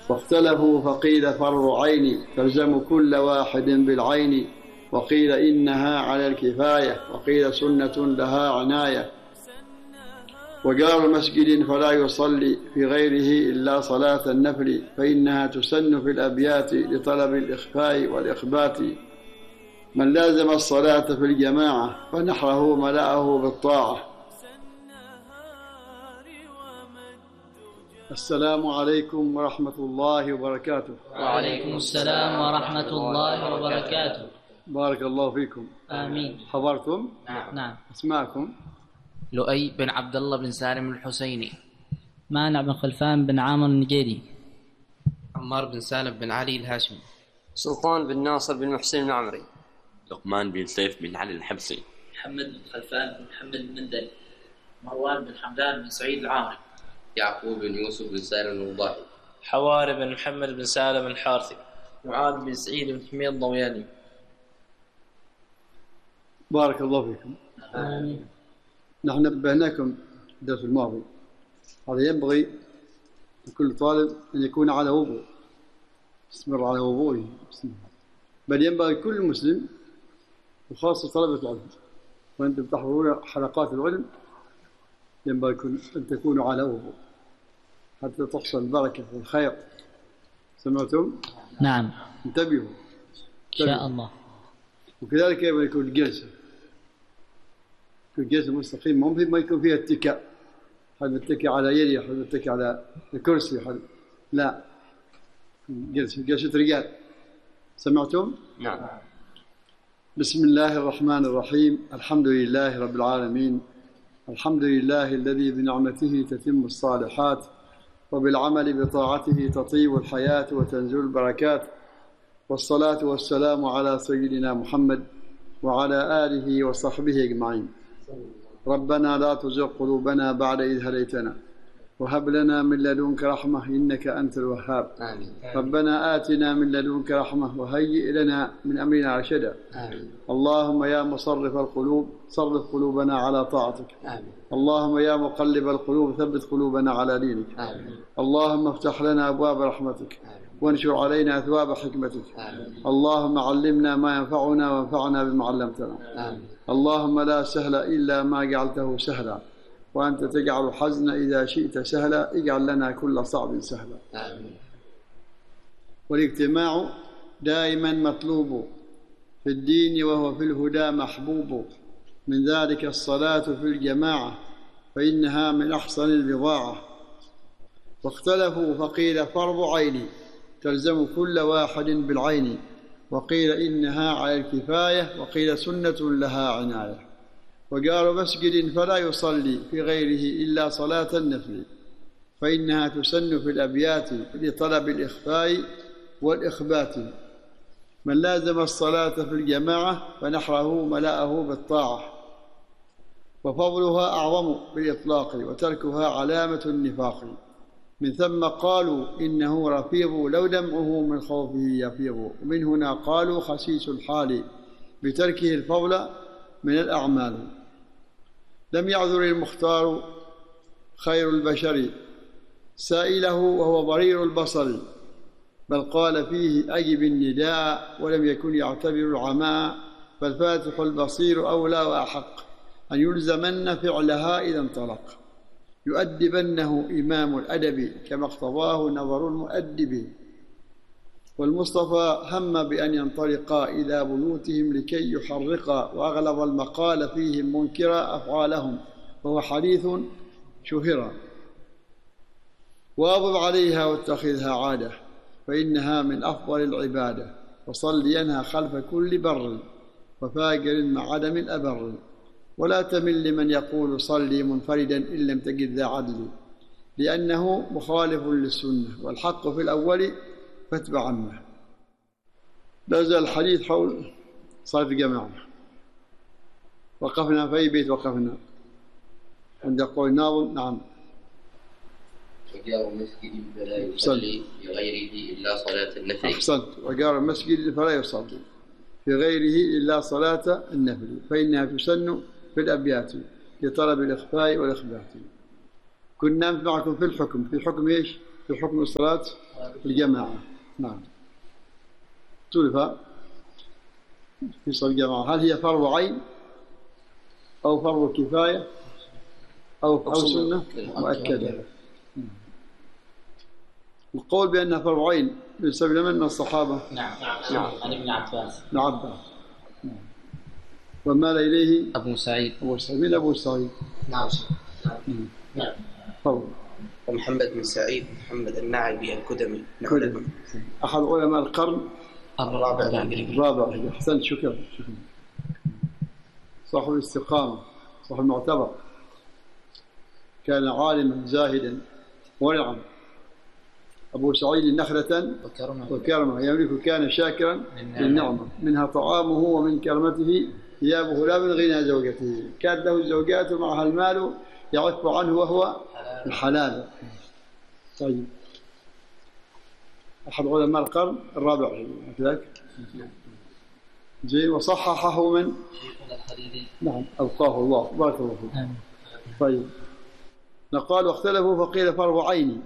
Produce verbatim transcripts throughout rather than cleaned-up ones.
واختلفوا فقيل فرض عين تلزم كل واحد بالعين، وقيل إنها على الكفاية، وقيل سنة لها عناية. وجار مسجد فلا يصلي في غيره إلا صلاة النفل، فإنها تسن في الأبيات لطلب الإخفاء والإخبات. من لازم الصلاة في الجماعة فنحره ملأه بالطاعة. السلام عليكم ورحمة الله وبركاته. وعليكم السلام ورحمة الله وبركاته. بارك الله فيكم. آمين. حضرتم؟ نعم. نعم. اسمعكم؟ لؤي بن عبد الله بن سالم الحسيني. مانع بن خلفان بن عامر النجيري. عمار بن سالم بن علي الهاشمي. سلطان بن ناصر بن محسن العمري. لقمان بن سيف بن علي الحبسي. محمد بن خلفان بن محمد المندلي. مروان بن حمدان بن سعيد العامري. يعقوب بن يوسف بن سالم الوضاحي. حواري بن محمد بن سالم الحارثي. معاذ بن سعيد بن حميد الضوياني. بارك الله فيكم. آمين. نحن نبهناكم الدرس الماضي، هذا ينبغي لكل طالب أن يكون على وضوء، يستمر على وضوءه، بل ينبغي كل مسلم وخاصة طلبة العلم وأنتم تحضرون حلقات العلم ينبغي أن تكونوا على وضوء حتى تحصل البركة والخير. سمعتم؟ نعم. انتبهوا إن شاء الله. وكذلك ينبغي يكون الجلسة الجلسة مستقيم، ممكن ما يكون فيها اتكاء، حد متكي على يدي، حد متكي على الكرسي، حد لا، جلسة جلسة رجال. سمعتم؟ نعم. بسم الله الرحمن الرحيم. الحمد لله رب العالمين، الحمد لله الذي بنعمته تتم الصالحات وبالعمل بطاعته تطيب الحياة وتنزل البركات، والصلاة والسلام على سيدنا محمد وعلى آله وصحبه أجمعين. ربنا لا تزغ قلوبنا بعد إذ هديتنا وهب لنا من لدنك رحمة إنك أنت الوهاب. آمين. ربنا آتنا من لدنك رحمة وهيئ لنا من أمرنا رشدا. آمين. اللهم يا مصرف القلوب صرف قلوبنا على طاعتك. آمين. اللهم يا مقلب القلوب ثبت قلوبنا على دينك. آمين. اللهم افتح لنا أبواب رحمتك. آمين. وانشر علينا أثواب حكمتك. آمين. اللهم علمنا ما ينفعنا وانفعنا بما علمتنا. آمين. اللهم لا سهل إلا ما جعلته سهلا، وأنت تجعل الحزن إذا شئت سهلا، اجعل لنا كل صعب سهلا. آمين. والاجتماع دائما مطلوب في الدين وهو في الهدى محبوب، من ذلك الصلاة في الجماعة فإنها من أحسن البضاعة. واختلفوا فقيل فرض عين تلزم كل واحد بالعين، وقيل إنها على الكفاية، وقيل سنة لها عناية. وجار مسجد فلا يصلي في غيره إلا صلاة النفل، فإنها تسن في الأبيات لطلب الإخفاء والإخبات. من لازم الصلاة في الجماعة فنحره ملأه بالطاعة، وفضلها أعظم بالإطلاق، وتركها علامة النفاق. من ثم قالوا إنه رفيض لو دمعه من خوفه يفيض، ومن هنا قالوا خسيس الحال بتركه الفضل من الأعمال. لم يعذر المختار خير البشر سائله وهو ضرير البصر، بل قال فيه أجب النداء ولم يكن يعتبر العماء، فالفاتح البصير أولى وأحق أن يلزمن فعلها إذا انطلق، يؤدبنه إمام الأدب كما اقتضاه نظر المؤدب. والمصطفى هم بأن ينطلقا إلى بيوتهم لكي يحرقا، وأغلظ المقال فيهم منكرا أفعالهم، وهو حديث شهرا. واظب عليها واتخذها عادة، فإنها من أفضل العبادة، وصلينها خلف كل بر وفاجر مع عدم الأبر. ولا تمل لمن يقول صلي منفردا إن لم تجد ذا عدل، لأنه مخالف للسنة، والحق في الأول فاتبع عنه. لا زال الحديث حول صلاة الجماعة. وقفنا في أي بيت وقفنا؟ عند قول الناظم. نعم. وجار مسجد فلا يصلي في غيره إلا صلاة النفل. أحسنت. وجار مسجد فلا يصلي في غيره إلا صلاة النفل، فإنها تسن في الأبيات لطلب الإخفاء والإخبات. كنا معكم في الحكم، في حكم إيش؟ في حكم صلاة الجماعة. نعم. اختلف في صلاة الجماعة هل هي فرض عين أو فرض كفاية أو أو سنة مؤكدة. القول بأنها فرض عين بسبب من الصحابة. نعم نعم عن ابن عباس. ابن عباس. ومال إليه أبو سعيد. أبو سعيد. من أبو سعيد؟ نعم. نعم. فرض. ومحمد بن سعيد محمد النعبي الكدمي. كدمي. أحد علماء القرن الرابع الهجري. الرابع. أحسنت. شكرا شكرا. صاحب الاستقامة، صاحب المعتبر، كان عالما زاهدا ورعا. أبو سعيد نخلة وكرمة يملك، كان شاكرا للنعمة، منها طعامه ومن كرمته ثيابه لا من غنى زوجته. كانت له الزوجات ومعها المال يعف عنه وهو الحلال. طيب، أحد علماء القرن الرابع كذلك. زين. وصححه من؟ نعم، ألقاه الله. بارك الله فيك. طيب، نقال واختلفوا فقيل فرض عيني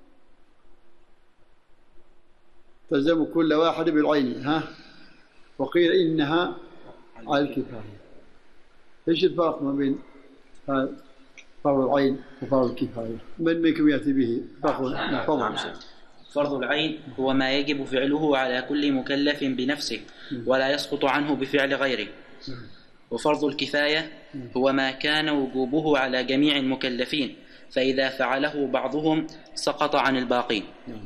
تلزم كل واحد بالعين، ها، وقيل إنها على الكفاية. إيش الفرق ما بين فرض العين وفرض الكفاية؟ من منكم يأتي به؟ نعم. فرض العين هو ما يجب فعله على كل مكلف بنفسه ولا يسقط عنه بفعل غيره. وفرض الكفاية هو ما كان وجوبه على جميع المكلفين، فإذا فعله بعضهم سقط عن الباقين.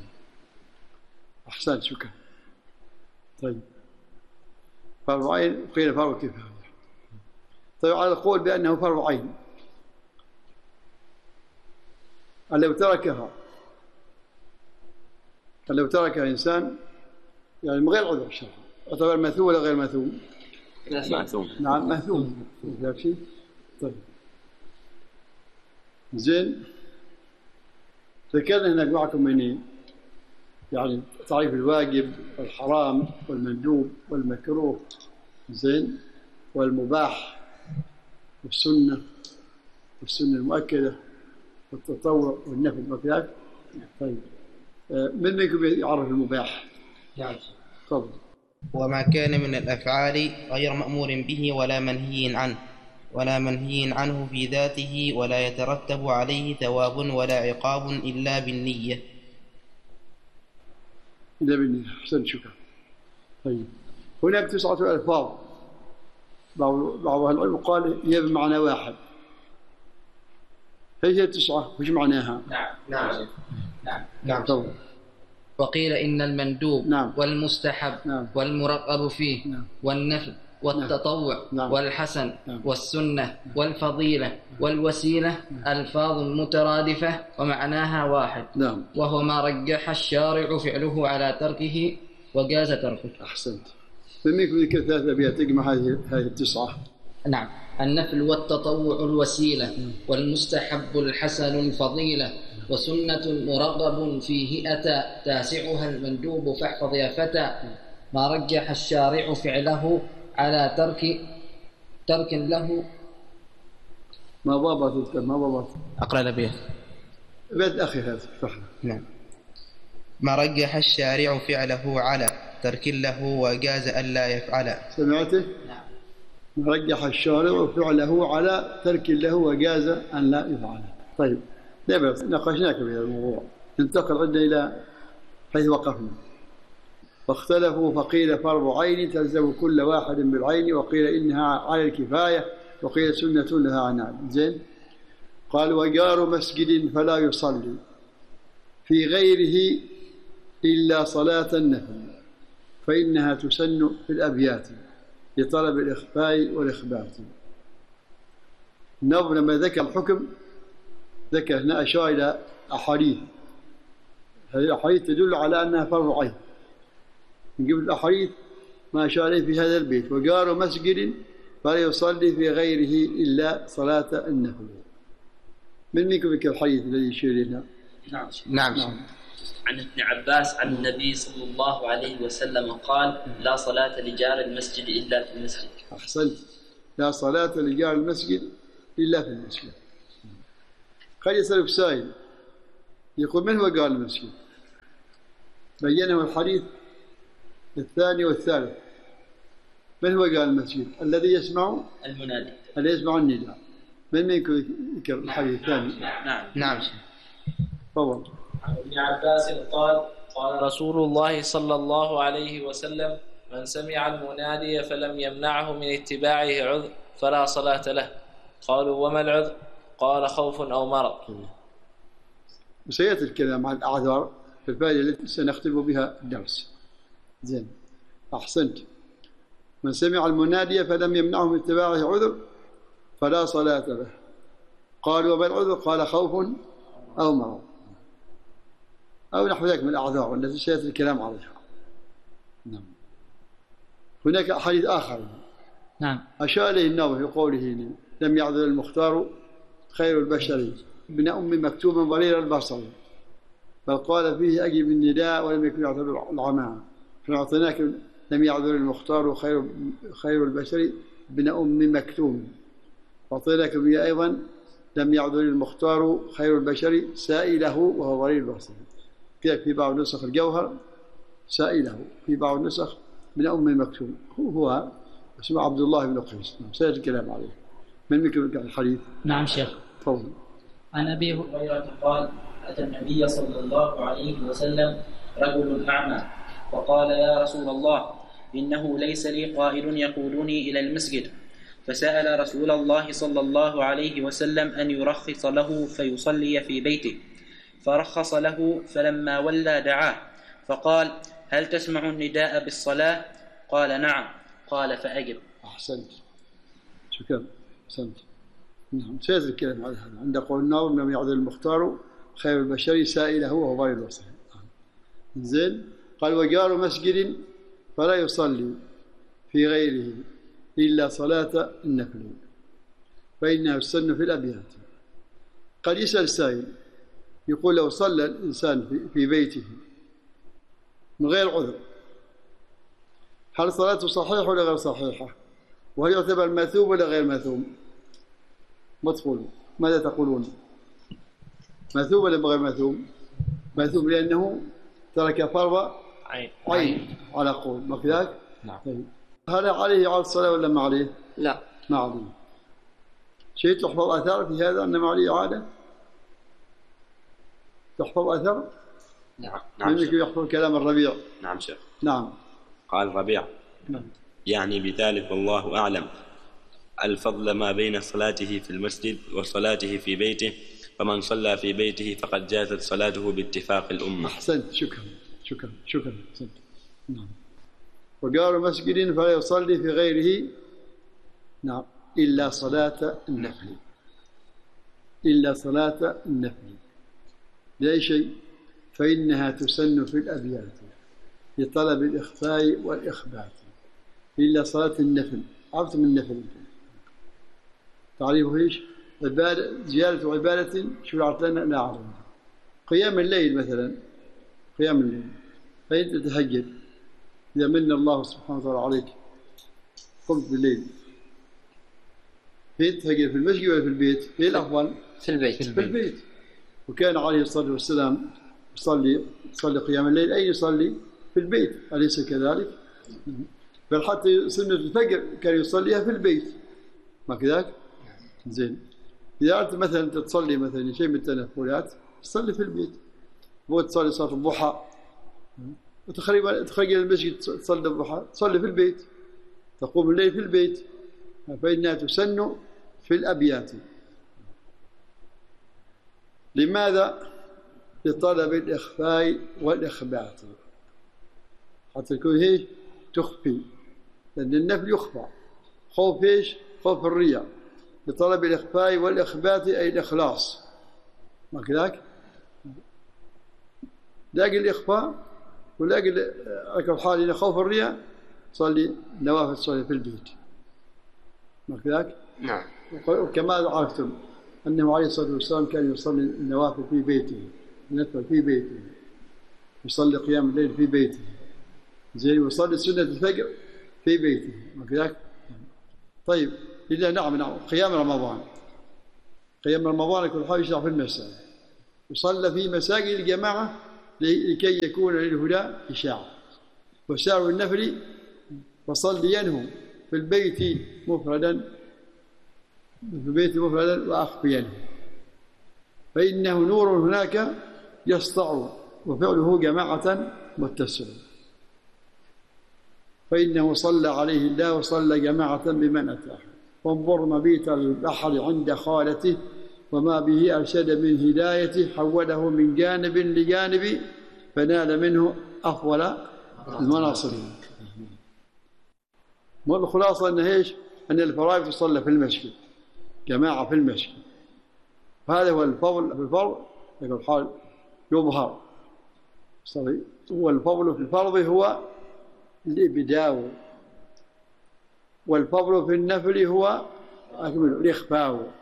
أحسنت. شكرا. طيب، فرض عين قيل فرض كفاية. طيب، على القول بأنه فرض عين، لو تركها لو تركها إنسان يعني من غير عذر شرعي، يعتبر مثوم ولا غير مثوم؟ مثوم. نعم، مثوم. لا شيء. طيب، زين. ذكرنا هناك معكم منين يعني تعريف الواجب والحرام والمندوب والمكروه، زين، والمباح والسنة والسنة المؤكدة والتطوع والنفل والكذا. طيب، من منكم يعرف المباح؟ نعم. تفضل. وما كان من الأفعال غير مأمور به ولا منهي عنه ولا منهي عنه في ذاته ولا يترتب عليه ثواب ولا عقاب إلا بالنية. إلا بالنية. أحسن. شكرا. طيب، هناك تسعة ألفاظ، بعض أهل العلم قال هي بمعنى واحد. هي تسعة، وش معناها؟ نعم نعم نعم نعم. طبعا. وقيل إن المندوب نعم. والمستحب نعم. والمرغب فيه نعم. والنفل والتطوع نعم. والحسن نعم. والسنة والفضيلة والوسيلة ألفاظ مترادفة ومعناها واحد. نعم. وهو ما رجح الشارع فعله على تركه وجاز تركه. أحسنت. فمنكم ذكر ثلاثة أبيات تجمع هذه هذه التسعة. نعم. النفل والتطوع الوسيلة، والمستحب الحسن الفضيلة، وسنة مرغب فيه أتى، تاسعها المندوب فاحفظ يا فتى. ما رجح الشارع فعله على ترك ترك له. ما ضابط ما ضابط أقرأ الأبيات. بيت أخي هذا فحنا. نعم. ما رجح الشارع فعله على ترك له وجاز ألا يفعل. سمعته؟ نعم. رجح الشارع فعله على ترك له وجاز أن لا يفعله. طيب، نبدأ ناقشناك في هذا الموضوع، ننتقل عندنا إلى حيث وقفنا. فاختلفوا فقيل فرض عين تلزم كل واحد بالعين، وقيل إنها على الكفاية، وقيل سنة لها عنان. زين. قال وجار مسجد فلا يصلي في غيره إلا صلاة النفل، فإنها تسن في الأبيات لطلب الإخفاء والإخبات. النظم لما ذكر الحكم ذكر هنا أشار إلى أحاديث، هذه الأحاديث تدل على أنها فرض عين. من قبل الأحاديث ما أشار إليه في هذا البيت، وجار مسجد فلا يصلي في غيره إلا صلاة النفل. من منكم ذكر الحديث الذي يشير لنا؟ نعم. نعم. نعم. عن ابن عباس عن النبي صلى الله عليه وسلم قال لا صلاة لجار المسجد إلا في المسجد. أحسنت. لا صلاة لجار المسجد إلا في المسجد. قد يسألك سائل يقول من هو قال المسجد؟ بينه الحديث الثاني والثالث. من هو قال المسجد؟ الذي يسمع المنادي، الذي يسمع النداء. من منكم يذكر الحديث الثاني؟ نعم نعم. تفضل. عن ابن عباس قال قال رسول الله صلى الله عليه وسلم: من سمع المنادي فلم يمنعه من اتباعه عذر فلا صلاة له. قالوا: وما العذر؟ قال: خوف أو مرض. وسيأتي الكلام عن الأعذار في الفائدة التي سنختم بها الدرس. زين، أحسنت. من سمع المنادي فلم يمنعه من اتباعه عذر فلا صلاة له. قالوا: وما العذر؟ قال: خوف أو مرض أو نحو ذلك من الأعذار التي سيأتي الكلام عليها. نعم. هناك حديث آخر نعم أشار إليه النووي في قوله: لم يعذر المختار خير البشر ابن أم مكتوما ضرير البصر، بل قال فيه: أجب النداء ولم يكن يعذر العمى. فأعطيناك لم يعذر المختار خير خير البشر ابن أم مكتوم. وأعطيناك به أيضا: لم يعذر المختار خير البشر سائله وهو ضرير البصر. كذلك في بعض نسخ الجوهر سائله، في بعض نسخ من أم مكتوم. هو هو اسمه عبد الله بن قيس. سيأتي الكلام عليه. من ممكن الحديث؟ نعم شيخ. تفضل. عن أبي هريرة قال: أتى النبي صلى الله عليه وسلم رجل أعمى وقال: يا رسول الله، إنه ليس لي قائد يقودني إلى المسجد. فسأل رسول الله صلى الله عليه وسلم أن يرخص له فيصلي في بيته، فرخص له. فلما ولى دعاه فقال: هل تسمع النداء بالصلاة؟ قال: نعم. قال: فأجب. أحسنت، شكرا، أحسنت. نعم، سيأتي الكلام على هذا عند قول الناظم: لم يعذر المختار خير البشر سائله وهو ضرير البصر. زين. قال: وجار مسجد فلا يصلي في غيره إلا صلاة النفل فإنها تسن في الأبيات. قد يسأل سائل يقول: لو صلى الإنسان في بيته من غير عذر هل صلاته صحيحة ولا غير صحيحة؟ وهل يعتبر مثوب ولا غير مثوب؟ ما تقولون؟ ماذا تقولون؟ مثوب ولا غير مثوب؟ مثوب لأنه ترك فرض عين عين على قول، ما كذلك؟ نعم. طيب. هل عليه على الصلاة ولا ما عليه؟ لا، ما عليه. شيء تحفظ أثار في هذا أن ما عليه إعادة؟ تحفظ أثر؟ نعم نعم يمكن يحفظ كلام الربيع. نعم شيخ. نعم. قال الربيع: نعم. يعني بذلك والله أعلم الفضل ما بين صلاته في المسجد وصلاته في بيته، فمن صلى في بيته فقد جازت صلاته باتفاق الأمة. أحسنت، شكرا شكرا شكرا أحسنت. نعم. وجار مسجد فلا يصلي في غيره نعم إلا صلاة النفل، إلا صلاة النفل لأي شيء؟ فإنها تسن في الأبيات لطلب الإخفاء والإخبات. إلا صلاة النفل. عرفتم النفل؟ تعريفه إيش؟ عبادة، زيادة عبادة شرعت لنا لا أعلم. قيام الليل مثلا، قيام الليل فأنت تتهجد، إذا من الله سبحانه وتعالى عليك قمت بالليل، فين تتهجد؟ في المسجد ولا في البيت؟ في الأفضل في البيت. في البيت. وكان عليه الصلاة والسلام يصلي يصلي قيام الليل أي يصلي في البيت، أليس كذلك؟ بل حتى سنة الفجر كان يصليها في البيت، ما كذلك؟ زين. إذا أردت مثلا تصلي مثلا شيء من التنفلات تصلي في البيت، هو تصلي صلاة الضحى وتخرج تخرج المسجد تصلي الضحى تصلي في البيت، تقوم الليل في البيت، فإنها تسن في الأبيات. لماذا؟ لطلب الإخفاء والإخبات، حتى يكون هيك تخفي، لأن النفل يخفى. خوف إيش؟ خوف الرياء. لطلب الإخفاء والإخبات أي الإخلاص، ما كذاك؟ لاقي الإخفاء ولاقي ركب حالي لخوف الرياء صلي نوافل صلي في البيت، ما كذاك؟ نعم. وكما عرفتم أنه عليه الصلاة والسلام كان يصلي النوافل في بيته، ينفل في بيته، يصلي قيام الليل في بيته، زي ويصلي سنة الفجر في بيته، ما كذاك؟ طيب. إلا نعم نعم قيام رمضان، قيام رمضان كل حاجة يشرع في المسجد، يصلى في مساجد الجماعة لكي يكون للهدى إشاعة. وسائر النفل فصلينه في البيت مفردا في البيت مفردا وأخفينه، فإنه نور هناك يسطع وفعله جماعة متصل، فإنه صلى عليه الله وصلى جماعة بمن أتاه. وانظر مبيت البحر عند خالته وما به أرشد من هدايته، حوله من جانب لجانب فنال منه أفضل المناصب. والخلاصة أن إيش؟ أن الفرائض تصلى في المسجد جماعة في المسجد، هذا هو الفضل في الفرض. يقول حال يظهر والفضل في الفرض هو الإبداء، والفضل في النفل هو أكمل الإخفاء.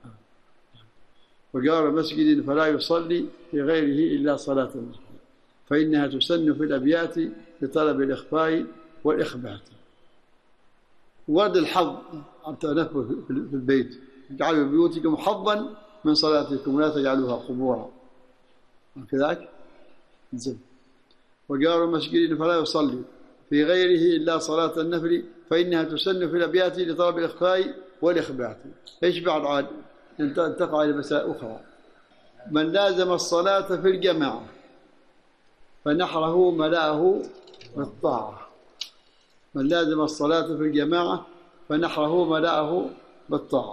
وجار مسجد فلا يصلي في غيره إلا صلاة المسجد، فإنها تسن في الأبيات لطلب الإخفاء والإخبات. ورد الحظ عن التنفل في البيت، اجعلوا بيوتكم حظا من صلاتكم ولا تجعلوها قبورا، كذلك زين. وجار مسجد فلا يصلي في غيره إلا صلاة النفل، فإنها تسن في الأبيات لطلب الإخفاء والإخبات. إيش بعد عاد تقع إلى مسائل أخرى. من لازم الصلاة في الجماعة فنحره ملأه بالطاعة. من لازم الصلاة في الجماعة فنحره ملأه بالطاعة.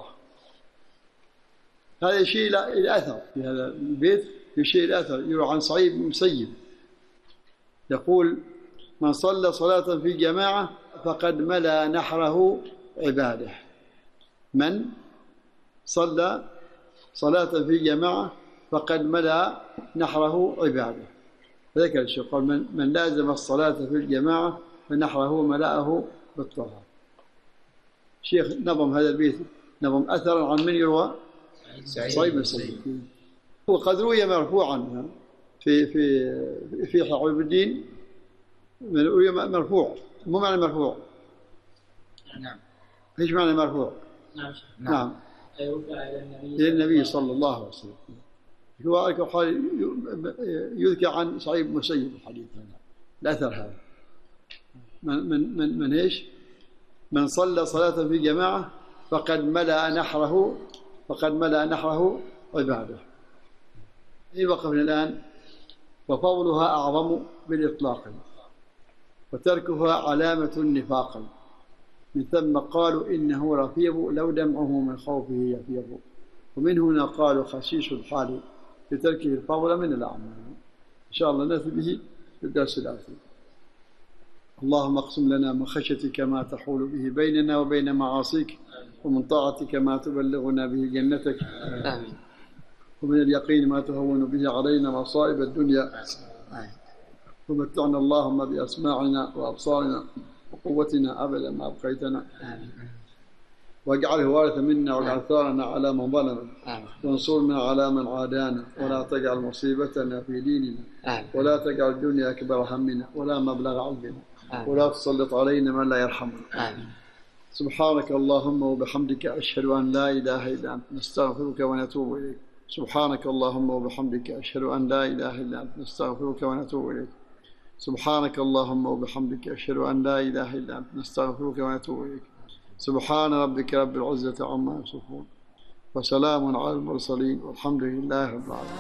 هذا شيء الأثر في هذا البيت، شيء الأثر يروى عن سعيد بن المسيب يقول: من صلى صلاة في جماعة فقد ملأ نحره عباده. من صلى صلاة في جماعة فقد ملأ نحره عباده. ذكر الشيخ قال: من, من لازم الصلاة في الجماعة فنحره ملأه بالطاعة. الشيخ نظم هذا البيت، نظم أثرا عن من يروى؟ سعيد بن المسيب. وقد روي مرفوعا في في في حبيب الدين، مرفوع. مو معنى مرفوع؟ نعم. ايش معنى مرفوع؟ نعم. نعم. إلى النبي صلى الله عليه وسلم. هو يذكر عن سعيد بن المسيب الحديث هذا، الأثر هذا. من من من من ايش؟ من صلى صلاة في جماعة فقد ملأ نحره فقد ملأ نحره عباده. إيه وقفنا الآن؟ وفضلها أعظم بالإطلاق، وتركها علامة النفاق. من ثم قالوا إنه رفيض لو دمعه من خوفه يفيض. ومن هنا قالوا خسيس الحال بتركه الفضل من الأعمال. إن شاء الله نأتي به في الدرس الآتي. اللهم اقسم لنا من خشيتك ما تحول به بيننا وبين معاصيك، ومن طاعتك ما تبلغنا به جنتك، آمين. ومن اليقين ما تهون به علينا مصائب الدنيا، ومتعنا اللهم بأسماعنا وأبصارنا وقوتنا أبدا ما أبقيتنا، واجعله وارثا منا واجعل ثارنا على من ظلمنا، وانصرنا على من عادانا، ولا تجعل مصيبتنا في ديننا، ولا تجعل الدنيا أكبر همنا ولا مبلغ علمنا، ولا تسلط علينا من لا يرحمنا. سبحانك اللهم وبحمدك أشهد أن لا إله إلا أنت نستغفرك ونتوب إليك. سبحانك اللهم وبحمدك أشهد أن لا إله إلا أنت نستغفرك ونتوب إليك. سبحانك اللهم وبحمدك أشهد أن لا إله إلا أنت نستغفرك ونتوب إليك. سبحان ربك رب العزة عما يصفون، وسلام على المرسلين، والحمد لله رب العالمين.